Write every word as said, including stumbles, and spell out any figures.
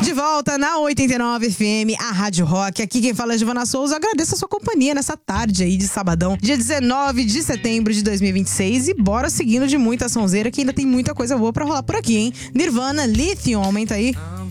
De volta na oitenta e nove F M, a Rádio Rock. Aqui quem fala é Giovana Souza. Agradeço a sua companhia nessa tarde aí de sabadão, dia dezenove de setembro de dois mil e vinte e seis. E bora seguindo de muita sonzeira, que ainda tem muita coisa boa pra rolar por aqui, hein? Nirvana, Lithium, aumenta aí.